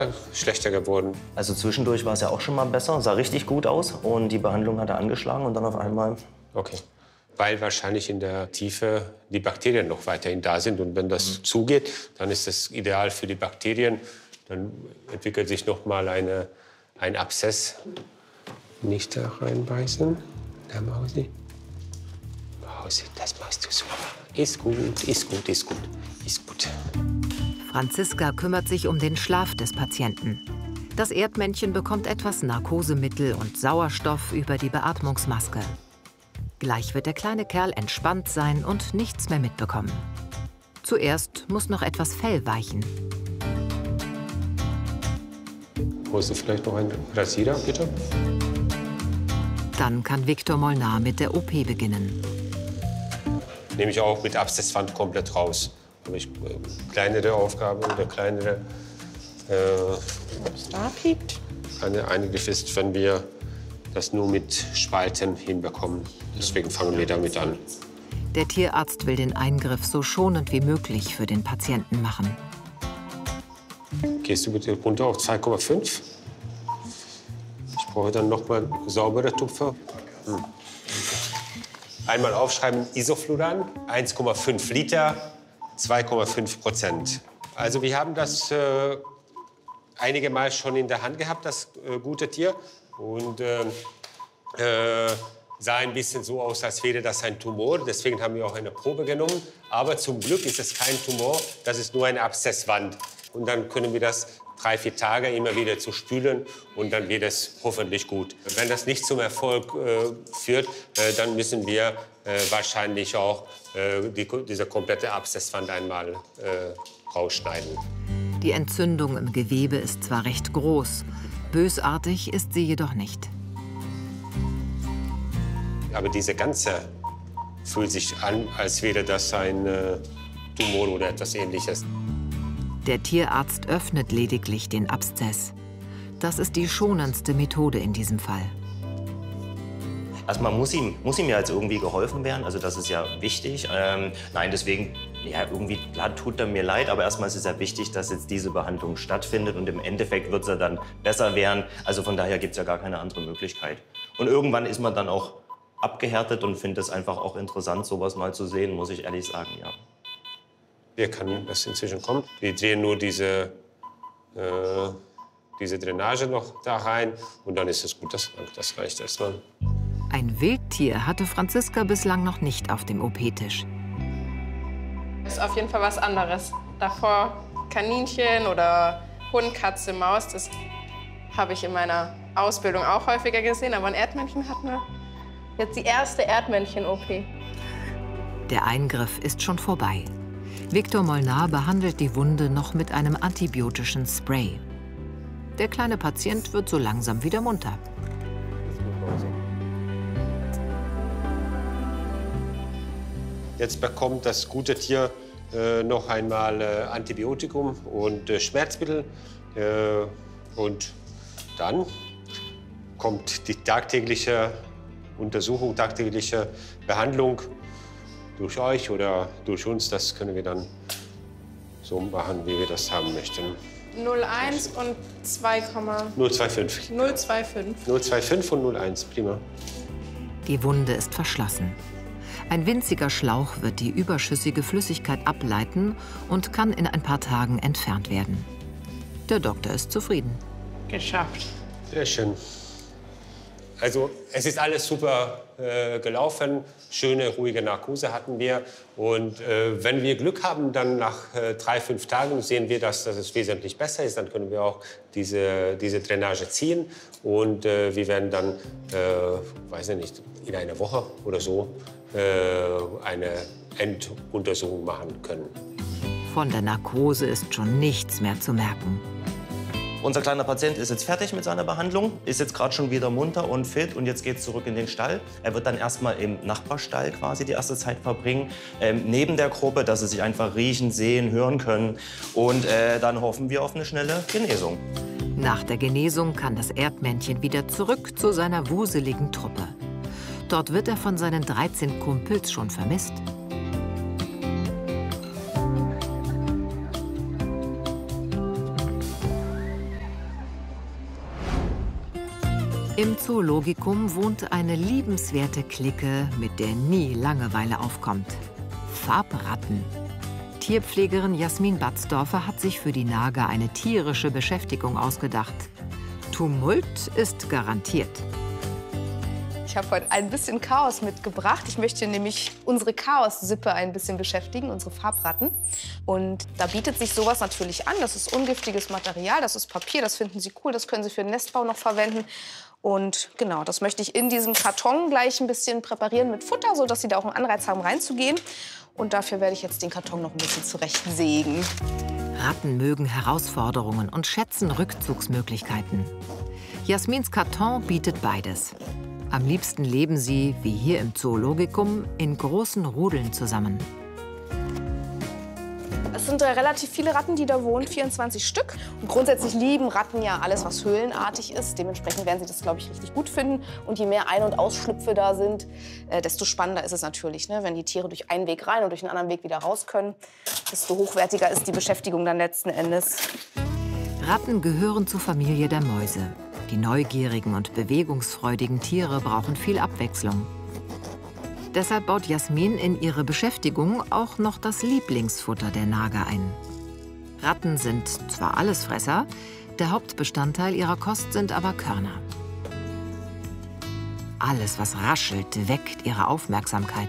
schlechter geworden. Also zwischendurch war es ja auch schon mal besser, sah richtig gut aus und die Behandlung hat er angeschlagen und dann auf einmal... Okay. Weil wahrscheinlich in der Tiefe die Bakterien noch weiterhin da sind und wenn das zugeht, dann ist das ideal für die Bakterien. Dann entwickelt sich noch mal ein Abszess. Nicht da reinbeißen. Da, Mausi. Mausi, das machst du super. Ist gut, ist gut, ist gut, ist gut. Franziska kümmert sich um den Schlaf des Patienten. Das Erdmännchen bekommt etwas Narkosemittel und Sauerstoff über die Beatmungsmaske. Gleich wird der kleine Kerl entspannt sein und nichts mehr mitbekommen. Zuerst muss noch etwas Fell weichen. Holst du vielleicht noch einen Rasierer, bitte? Dann kann Viktor Molnar mit der OP beginnen. Nehme ich auch mit Abszesswand komplett raus. Habe ich kleinere Aufgaben oder kleinere Eingriff ist, wenn wir das nur mit Spalten hinbekommen. Deswegen fangen wir damit an. Der Tierarzt will den Eingriff so schonend wie möglich für den Patienten machen. Gehst du bitte runter auf 2,5? Ich brauche dann noch mal saubere Tupfer. Einmal aufschreiben, Isofluran, 1,5 Liter, 2,5%. Also wir haben das einige Mal schon in der Hand gehabt, das gute Tier. Und sah ein bisschen so aus, als wäre das ein Tumor. Deswegen haben wir auch eine Probe genommen. Aber zum Glück ist es kein Tumor, das ist nur eine Abszesswand. Und dann können wir das 3-4 Tage immer wieder zu spülen und dann wird es hoffentlich gut. Wenn das nicht zum Erfolg führt, dann müssen wir wahrscheinlich auch diese komplette Abszesswand einmal rausschneiden. Die Entzündung im Gewebe ist zwar recht groß, bösartig ist sie jedoch nicht. Aber diese ganze fühlt sich an, als wäre das ein Tumor oder etwas Ähnliches. Der Tierarzt öffnet lediglich den Abszess. Das ist die schonendste Methode in diesem Fall. Erstmal muss ihm ja jetzt irgendwie geholfen werden, also das ist ja wichtig. Nein, deswegen, ja, irgendwie, klar, tut er mir leid, aber erstmal ist es ja wichtig, dass jetzt diese Behandlung stattfindet und im Endeffekt wird es ja dann besser werden. Also von daher gibt es ja gar keine andere Möglichkeit. Und irgendwann ist man dann auch abgehärtet und finde es einfach auch interessant, sowas mal zu sehen, muss ich ehrlich sagen, ja. Hier kann das inzwischen kommen. Wir drehen nur diese Drainage noch da rein und dann ist es gut. Das reicht erstmal. Ein Wildtier hatte Franziska bislang noch nicht auf dem OP-Tisch. Das ist auf jeden Fall was anderes. Davor Kaninchen oder Hund, Katze, Maus, das habe ich in meiner Ausbildung auch häufiger gesehen. Aber ein Erdmännchen hatten wir jetzt die erste Erdmännchen-OP. Der Eingriff ist schon vorbei. Viktor Molnar behandelt die Wunde noch mit einem antibiotischen Spray. Der kleine Patient wird so langsam wieder munter. Jetzt bekommt das gute Tier noch einmal Antibiotikum und Schmerzmittel. Und dann kommt die tagtägliche Untersuchung, tagtägliche Behandlung durch euch oder durch uns. Das können wir dann so machen, wie wir das haben möchten. 0,1 und 0,25. 0,25. 0,25 und 0,1, prima. Die Wunde ist verschlossen. Ein winziger Schlauch wird die überschüssige Flüssigkeit ableiten und kann in ein paar Tagen entfernt werden. Der Doktor ist zufrieden. Geschafft. Sehr schön. Also es ist alles super gelaufen. Schöne, ruhige Narkose hatten wir. Und wenn wir Glück haben, dann nach 3-5 Tagen sehen wir, dass es wesentlich besser ist. Dann können wir auch diese Drainage ziehen. Und wir werden dann, weiß ich nicht, in einer Woche oder so eine Enduntersuchung machen können. Von der Narkose ist schon nichts mehr zu merken. Unser kleiner Patient ist jetzt fertig mit seiner Behandlung, ist jetzt gerade schon wieder munter und fit und jetzt geht es zurück in den Stall. Er wird dann erstmal im Nachbarstall quasi die erste Zeit verbringen, neben der Gruppe, dass sie sich einfach riechen, sehen, hören können. Und dann hoffen wir auf eine schnelle Genesung. Nach der Genesung kann das Erdmännchen wieder zurück zu seiner wuseligen Truppe. Dort wird er von seinen 13 Kumpels schon vermisst. Im Zoologikum wohnt eine liebenswerte Clique, mit der nie Langeweile aufkommt. Farbratten. Tierpflegerin Jasmin Batzdorfer hat sich für die Nager eine tierische Beschäftigung ausgedacht. Tumult ist garantiert. Ich habe heute ein bisschen Chaos mitgebracht. Ich möchte nämlich unsere Chaos-Sippe ein bisschen beschäftigen, unsere Farbratten. Und da bietet sich sowas natürlich an. Das ist ungiftiges Material, das ist Papier, das finden Sie cool, das können Sie für den Nestbau noch verwenden. Und genau, das möchte ich in diesem Karton gleich ein bisschen präparieren mit Futter, sodass Sie da auch einen Anreiz haben, reinzugehen. Und dafür werde ich jetzt den Karton noch ein bisschen zurechtsägen. Ratten mögen Herausforderungen und schätzen Rückzugsmöglichkeiten. Jasmins Karton bietet beides. Am liebsten leben sie, wie hier im Zoologikum, in großen Rudeln zusammen. Es sind relativ viele Ratten, die da wohnen, 24 Stück. Und grundsätzlich lieben Ratten ja alles, was höhlenartig ist. Dementsprechend werden sie das, glaube ich, richtig gut finden. Und je mehr Ein- und Ausschlüpfe da sind, desto spannender ist es natürlich, ne? Wenn die Tiere durch einen Weg rein und durch einen anderen Weg wieder raus können. Desto hochwertiger ist die Beschäftigung dann letzten Endes. Ratten gehören zur Familie der Mäuse. Die neugierigen und bewegungsfreudigen Tiere brauchen viel Abwechslung. Deshalb baut Jasmin in ihre Beschäftigung auch noch das Lieblingsfutter der Nager ein. Ratten sind zwar Allesfresser, der Hauptbestandteil ihrer Kost sind aber Körner. Alles, was raschelt, weckt ihre Aufmerksamkeit.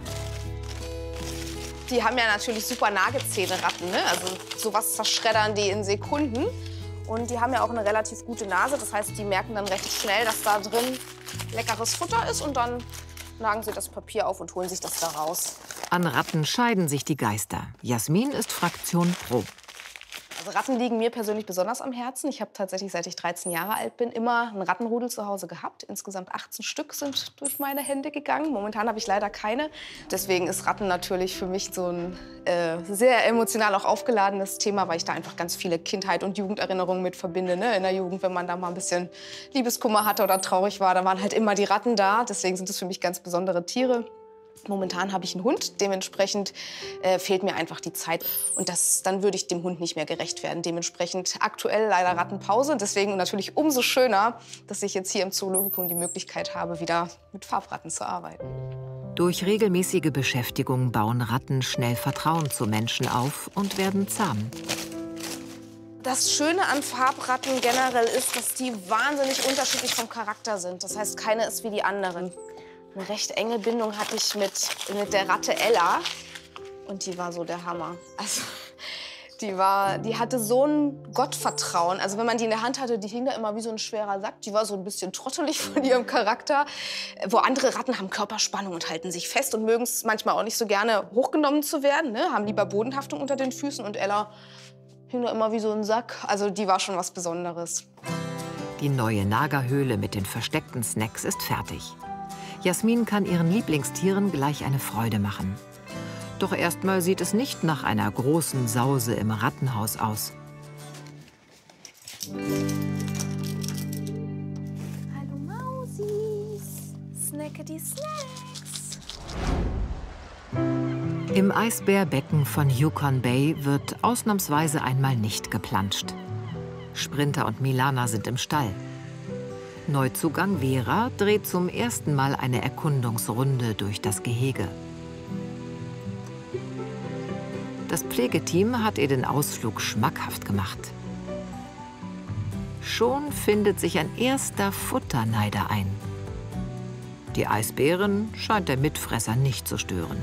Die haben ja natürlich super Nagezähne, Ratten, ne? Also sowas zerschreddern die in Sekunden. Und die haben ja auch eine relativ gute Nase. Das heißt, die merken dann recht schnell, dass da drin leckeres Futter ist. Und dann nagen sie das Papier auf und holen sich das da raus. An Ratten scheiden sich die Geister. Jasmin ist Fraktion Pro. Also Ratten liegen mir persönlich besonders am Herzen. Ich habe tatsächlich, seit ich 13 Jahre alt bin, immer einen Rattenrudel zu Hause gehabt. Insgesamt 18 Stück sind durch meine Hände gegangen. Momentan habe ich leider keine. Deswegen ist Ratten natürlich für mich so ein sehr emotional auch aufgeladenes Thema, weil ich da einfach ganz viele Kindheit- und Jugenderinnerungen mit verbinde. Ne? In der Jugend, wenn man da mal ein bisschen Liebeskummer hatte oder traurig war, da waren halt immer die Ratten da. Deswegen sind es für mich ganz besondere Tiere. Momentan habe ich einen Hund, dementsprechend fehlt mir einfach die Zeit. Und dann würde ich dem Hund nicht mehr gerecht werden. Dementsprechend aktuell leider Rattenpause. Deswegen natürlich umso schöner, dass ich jetzt hier im Zoologikum die Möglichkeit habe, wieder mit Farbratten zu arbeiten. Durch regelmäßige Beschäftigung bauen Ratten schnell Vertrauen zu Menschen auf und werden zahm. Das Schöne an Farbratten generell ist, dass die wahnsinnig unterschiedlich vom Charakter sind. Das heißt, keine ist wie die anderen. Eine recht enge Bindung hatte ich mit der Ratte Ella. Und die war so der Hammer. Also, die hatte so ein Gottvertrauen. Also wenn man die in der Hand hatte, die hing da immer wie so ein schwerer Sack. Die war so ein bisschen trottelig von ihrem Charakter. Wo andere Ratten haben Körperspannung und halten sich fest und mögen es manchmal auch nicht so gerne, hochgenommen zu werden. Ne? Haben lieber Bodenhaftung unter den Füßen. Und Ella hing da immer wie so ein Sack. Also die war schon was Besonderes. Die neue Nagerhöhle mit den versteckten Snacks ist fertig. Jasmin kann ihren Lieblingstieren gleich eine Freude machen. Doch erstmal sieht es nicht nach einer großen Sause im Rattenhaus aus. Hallo Mausis, snackety snacks. Im Eisbärbecken von Yukon Bay wird ausnahmsweise einmal nicht geplanscht. Sprinter und Milana sind im Stall. Neuzugang Vera dreht zum ersten Mal eine Erkundungsrunde durch das Gehege. Das Pflegeteam hat ihr den Ausflug schmackhaft gemacht. Schon findet sich ein erster Futterneider ein. Die Eisbären scheint der Mitfresser nicht zu stören.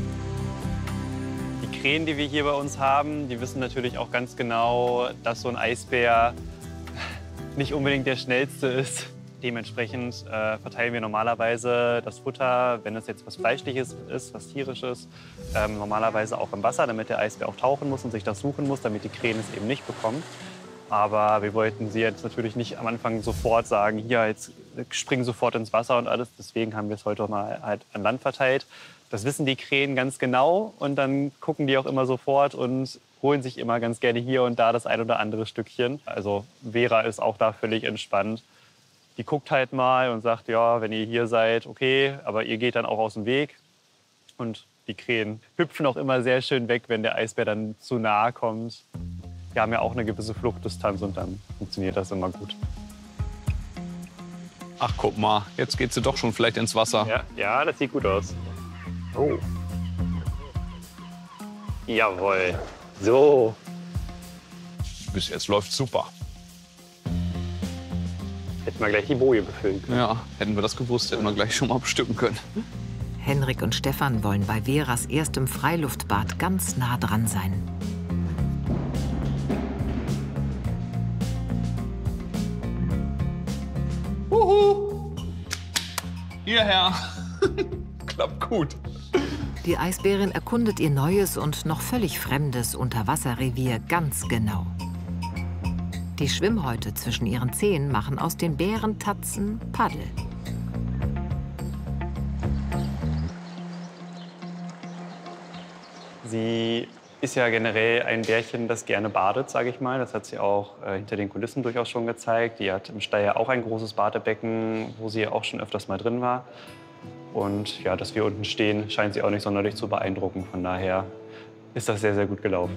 Die Krähen, die wir hier bei uns haben, die wissen natürlich auch ganz genau, dass so ein Eisbär nicht unbedingt der schnellste ist. Dementsprechend verteilen wir normalerweise das Futter, wenn es jetzt was Fleischliches ist, was Tierisches, normalerweise auch im Wasser, damit der Eisbär auch tauchen muss und sich das suchen muss, damit die Krähen es eben nicht bekommen. Aber wir wollten sie jetzt natürlich nicht am Anfang sofort sagen, hier, jetzt springen sofort ins Wasser und alles. Deswegen haben wir es heute mal halt an Land verteilt. Das wissen die Krähen ganz genau und dann gucken die auch immer sofort und holen sich immer ganz gerne hier und da das ein oder andere Stückchen. Also Vera ist auch da völlig entspannt. Die guckt halt mal und sagt, ja, wenn ihr hier seid, okay, aber ihr geht dann auch aus dem Weg. Und die Krähen hüpfen auch immer sehr schön weg, wenn der Eisbär dann zu nahe kommt. Wir haben ja auch eine gewisse Fluchtdistanz und dann funktioniert das immer gut. Ach, guck mal, jetzt geht sie doch schon vielleicht ins Wasser. Ja, das sieht gut aus. Oh. Jawohl. So. Bis jetzt läuft super. Hätten wir gleich die Boje befüllen können. Ja, hätten wir das gewusst, hätten wir gleich schon mal bestücken können. Henrik und Stefan wollen bei Veras erstem Freiluftbad ganz nah dran sein. Hierher. Klappt gut. Die Eisbärin erkundet ihr neues und noch völlig fremdes Unterwasserrevier ganz genau. Die Schwimmhäute zwischen ihren Zehen machen aus den Bärentatzen Paddel. Sie ist ja generell ein Bärchen, das gerne badet, sage ich mal. Das hat sie auch hinter den Kulissen durchaus schon gezeigt. Die hat im Steyr auch ein großes Badebecken, wo sie auch schon öfters mal drin war. Und ja, dass wir unten stehen, scheint sie auch nicht sonderlich zu beeindrucken. Von daher ist das sehr, sehr gut gelaufen.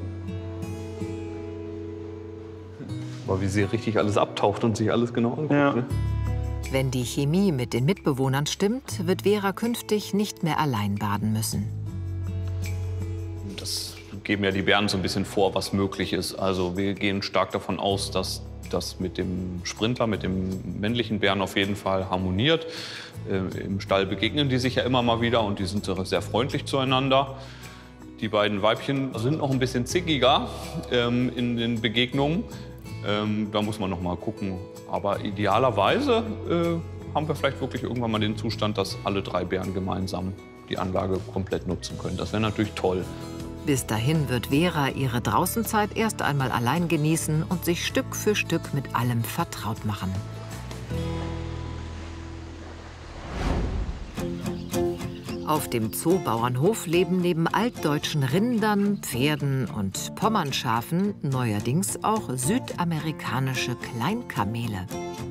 Aber wie sie richtig alles abtaucht und sich alles genau anguckt. Ja. Ne? Wenn die Chemie mit den Mitbewohnern stimmt, wird Vera künftig nicht mehr allein baden müssen. Das geben ja die Bären so ein bisschen vor, was möglich ist. Also wir gehen stark davon aus, dass das mit dem Sprinter, mit dem männlichen Bären auf jeden Fall harmoniert. Im Stall begegnen die sich ja immer mal wieder und die sind sehr freundlich zueinander. Die beiden Weibchen sind noch ein bisschen zickiger in den Begegnungen. Da muss man noch mal gucken. Aber idealerweise haben wir vielleicht wirklich irgendwann mal den Zustand, dass alle 3 Bären gemeinsam die Anlage komplett nutzen können. Das wäre natürlich toll. Bis dahin wird Vera ihre Draußenzeit erst einmal allein genießen und sich Stück für Stück mit allem vertraut machen. Auf dem Zoobauernhof leben neben altdeutschen Rindern, Pferden und Pommernschafen neuerdings auch südamerikanische Kleinkamele.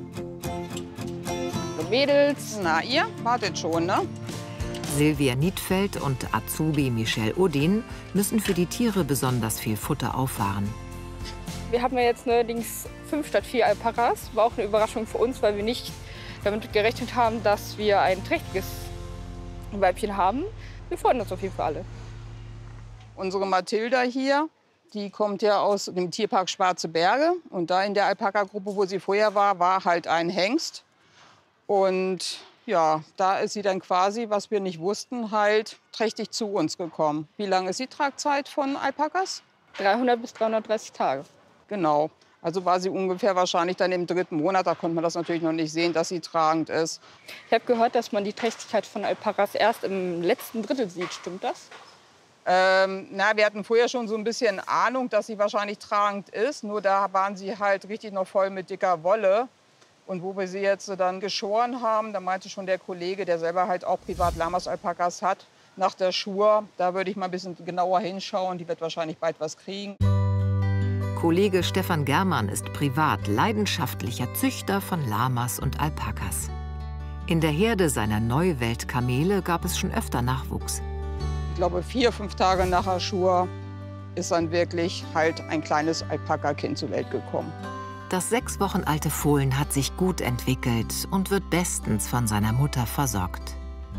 Mädels, na ihr wartet schon, ne? Silvia Niedfeld und Azubi Michelle Odin müssen für die Tiere besonders viel Futter auffahren. Wir haben ja jetzt neuerdings 5 statt 4 Alpakas. War auch eine Überraschung für uns, weil wir nicht damit gerechnet haben, dass wir ein trächtiges Weibchen haben. Wir freuen uns auf jeden Fall alle. Unsere Mathilda hier, die kommt ja aus dem Tierpark Schwarze Berge. Und da in der Alpaka-Gruppe, wo sie vorher war, war halt ein Hengst. Und ja, da ist sie dann quasi, was wir nicht wussten, halt trächtig zu uns gekommen. Wie lange ist die Tragzeit von Alpakas? 300 bis 330 Tage. Genau. Also war sie ungefähr wahrscheinlich dann im 3. Monat. Da konnte man das natürlich noch nicht sehen, dass sie tragend ist. Ich habe gehört, dass man die Trächtigkeit von Alpakas erst im letzten Drittel sieht. Stimmt das? Wir hatten vorher schon so ein bisschen Ahnung, dass sie wahrscheinlich tragend ist. Nur da waren sie halt richtig noch voll mit dicker Wolle. Und wo wir sie jetzt dann geschoren haben, da meinte schon der Kollege, der selber halt auch privat Lamas-Alpakas hat, nach der Schur, da würde ich mal ein bisschen genauer hinschauen. Die wird wahrscheinlich bald was kriegen. Kollege Stefan Germann ist privat leidenschaftlicher Züchter von Lamas und Alpakas. In der Herde seiner Neuweltkamele gab es schon öfter Nachwuchs. Ich glaube, 4, 5 Tage nach der Schur ist dann wirklich halt ein kleines Alpaka-Kind zur Welt gekommen. Das 6 Wochen alte Fohlen hat sich gut entwickelt und wird bestens von seiner Mutter versorgt.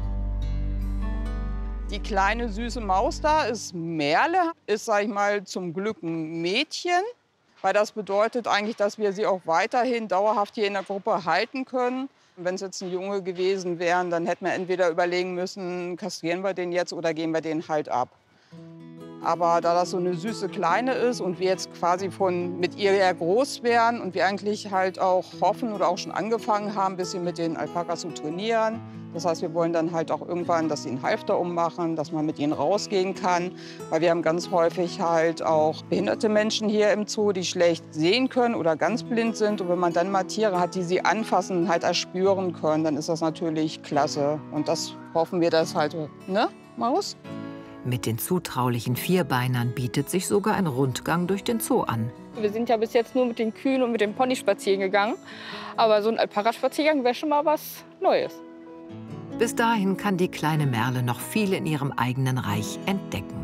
Die kleine süße Maus da ist Merle, ist, sag ich mal, zum Glück ein Mädchen. Weil das bedeutet eigentlich, dass wir sie auch weiterhin dauerhaft hier in der Gruppe halten können. Wenn es jetzt ein Junge gewesen wäre, dann hätten wir entweder überlegen müssen, kastrieren wir den jetzt oder geben wir den halt ab. Aber da das so eine süße Kleine ist und wir jetzt quasi mit ihr eher groß wären und wir eigentlich halt auch hoffen oder auch schon angefangen haben, ein bisschen mit den Alpakas zu trainieren. Das heißt, wir wollen dann halt auch irgendwann, dass sie einen Halfter ummachen, dass man mit ihnen rausgehen kann. Weil wir haben ganz häufig halt auch behinderte Menschen hier im Zoo, die schlecht sehen können oder ganz blind sind. Und wenn man dann mal Tiere hat, die sie anfassen und halt erspüren können, dann ist das natürlich klasse. Und das hoffen wir, dass halt, ne, Maus? Mit den zutraulichen Vierbeinern bietet sich sogar ein Rundgang durch den Zoo an. Wir sind ja bis jetzt nur mit den Kühen und mit dem Pony spazieren gegangen. Aber so ein Alpaka-Spaziergang wäre schon mal was Neues. Bis dahin kann die kleine Merle noch viel in ihrem eigenen Reich entdecken.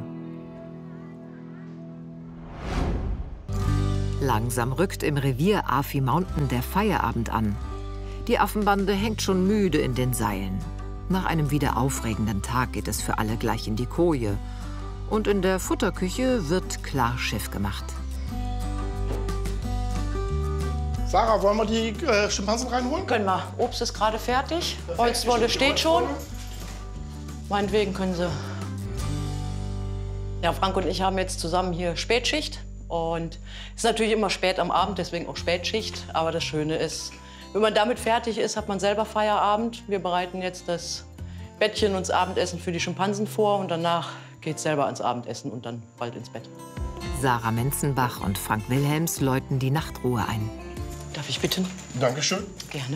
Langsam rückt im Revier Afi Mountain der Feierabend an. Die Affenbande hängt schon müde in den Seilen. Nach einem wieder aufregenden Tag geht es für alle gleich in die Koje. Und in der Futterküche wird klar Schiff gemacht. Sarah, wollen wir die Schimpansen reinholen? Können wir. Obst ist gerade fertig. Holzwolle steht schon. Meinetwegen können Sie. Ja, Frank und ich haben jetzt zusammen hier Spätschicht. Und es ist natürlich immer spät am Abend, deswegen auch Spätschicht. Aber das Schöne ist, wenn man damit fertig ist, hat man selber Feierabend. Wir bereiten jetzt das Bettchen und das Abendessen für die Schimpansen vor. Und danach geht's selber ans Abendessen und dann bald ins Bett. Sarah Menzenbach und Frank Wilhelms läuten die Nachtruhe ein. Darf ich bitten? Dankeschön. Gerne.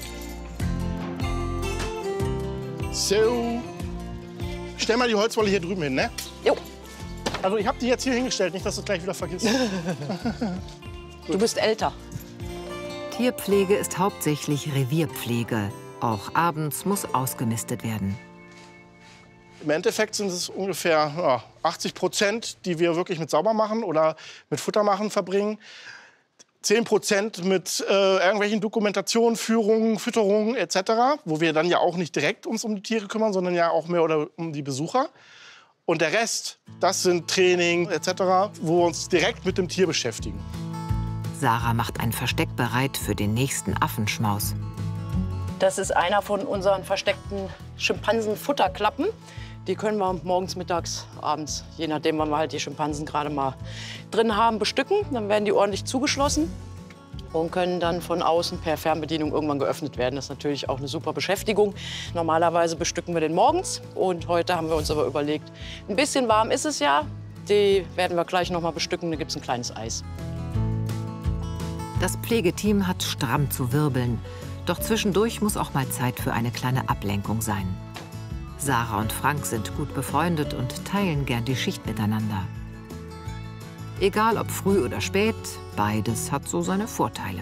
So. Stell mal die Holzwolle hier drüben hin, ne? Jo. Also ich habe die jetzt hier hingestellt, nicht, dass du es gleich wieder vergisst. Du bist älter. Tierpflege ist hauptsächlich Revierpflege. Auch abends muss ausgemistet werden. Im Endeffekt sind es ungefähr 80%, die wir wirklich mit Saubermachen oder mit Futtermachen verbringen. 10% mit irgendwelchen Dokumentationen, Führungen, Fütterungen etc., wo wir dann ja auch nicht direkt uns um die Tiere kümmern, sondern ja auch mehr oder um die Besucher. Und der Rest, das sind Training etc., wo wir uns direkt mit dem Tier beschäftigen. Sarah macht ein Versteck bereit für den nächsten Affenschmaus. Das ist einer von unseren versteckten Schimpansenfutterklappen. Die können wir morgens, mittags, abends, je nachdem, wann wir halt die Schimpansen gerade mal drin haben, bestücken. Dann werden die ordentlich zugeschlossen und können dann von außen per Fernbedienung irgendwann geöffnet werden. Das ist natürlich auch eine super Beschäftigung. Normalerweise bestücken wir den morgens. Und heute haben wir uns aber überlegt, ein bisschen warm ist es ja. Die werden wir gleich noch mal bestücken. Da gibt es ein kleines Eis. Das Pflegeteam hat stramm zu wirbeln. Doch zwischendurch muss auch mal Zeit für eine kleine Ablenkung sein. Sarah und Frank sind gut befreundet und teilen gern die Schicht miteinander. Egal ob früh oder spät, beides hat so seine Vorteile.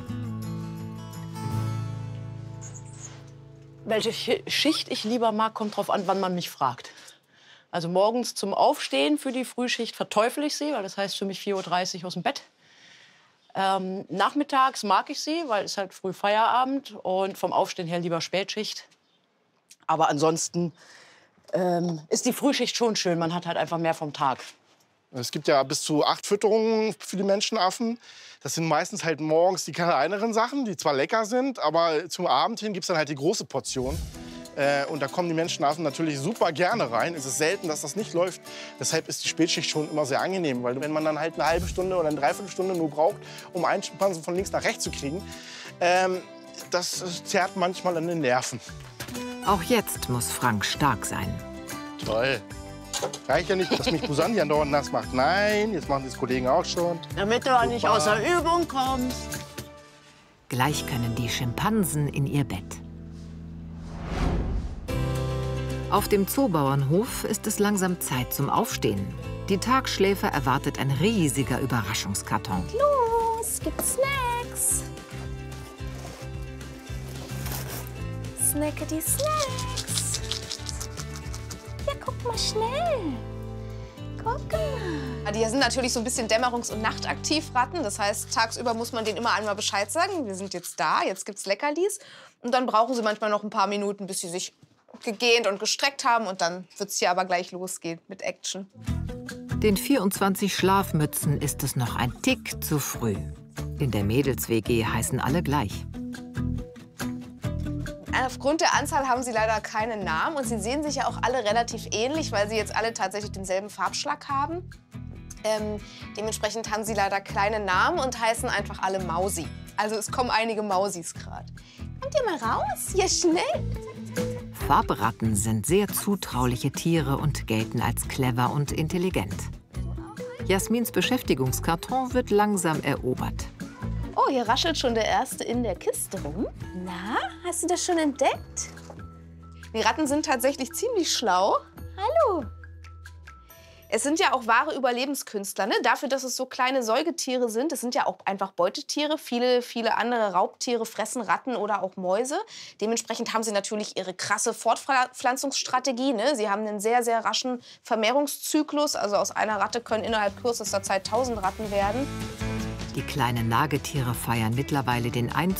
Welche Schicht ich lieber mag, kommt drauf an, wann man mich fragt. Also morgens zum Aufstehen für die Frühschicht verteufel ich sie, weil das heißt für mich 4:30 Uhr aus dem Bett. Nachmittags mag ich sie, weil es halt früh Feierabend und vom Aufstehen her lieber Spätschicht. Aber ansonsten ist die Frühschicht schon schön. Man hat halt einfach mehr vom Tag. Es gibt ja bis zu 8 Fütterungen für die Menschenaffen. Das sind meistens halt morgens die kleineren Sachen, die zwar lecker sind, aber zum Abend hin gibt es dann halt die große Portion. Und da kommen die Menschenaffen natürlich super gerne rein. Es ist selten, dass das nicht läuft. Deshalb ist die Spätschicht schon immer sehr angenehm. Weil wenn man dann halt eine halbe Stunde oder eine Dreiviertelstunde nur braucht, um einen Schimpansen von links nach rechts zu kriegen, das zerrt manchmal an den Nerven. Auch jetzt muss Frank stark sein. Toll. Reicht ja nicht, dass mich Busan hier andauernd nass macht. Nein, jetzt machen die Kollegen auch schon. Damit du auch nicht außer Übung kommst. Gleich können die Schimpansen in ihr Bett. Auf dem Zoobauernhof ist es langsam Zeit zum Aufstehen. Die Tagschläfer erwartet ein riesiger Überraschungskarton. Los, gibt's Snacks. Snackety Snacks. Ja, guck mal schnell. Guck mal. Die sind natürlich so ein bisschen dämmerungs- und nachtaktiv, Ratten. Das heißt, tagsüber muss man denen immer einmal Bescheid sagen. Wir sind jetzt da, jetzt gibt's Leckerlis. Und dann brauchen sie manchmal noch ein paar Minuten, bis sie sich gegähnt und gestreckt haben. Und dann wird's hier aber gleich losgehen mit Action. Den 24 Schlafmützen ist es noch ein Tick zu früh. In der Mädels-WG heißen alle gleich. Aufgrund der Anzahl haben sie leider keinen Namen. Und sie sehen sich ja auch alle relativ ähnlich, weil sie jetzt alle tatsächlich denselben Farbschlag haben. Dementsprechend haben sie leider kleine Namen und heißen einfach alle Mausi. Also es kommen einige Mausis gerade. Kommt ihr mal raus? Hier, schnell! Farbratten sind sehr zutrauliche Tiere und gelten als clever und intelligent. Jasmins Beschäftigungskarton wird langsam erobert. Oh, hier raschelt schon der Erste in der Kiste rum. Na, hast du das schon entdeckt? Die Ratten sind tatsächlich ziemlich schlau. Hallo. Es sind ja auch wahre Überlebenskünstler, ne? Dafür, dass es so kleine Säugetiere sind. Es sind ja auch einfach Beutetiere. Viele andere Raubtiere fressen Ratten oder auch Mäuse. Dementsprechend haben sie natürlich ihre krasse Fortpflanzungsstrategie, ne? Sie haben einen sehr, sehr raschen Vermehrungszyklus. Also aus einer Ratte können innerhalb kürzester Zeit 1000 Ratten werden. Die kleinen Nagetiere feiern mittlerweile den Einzug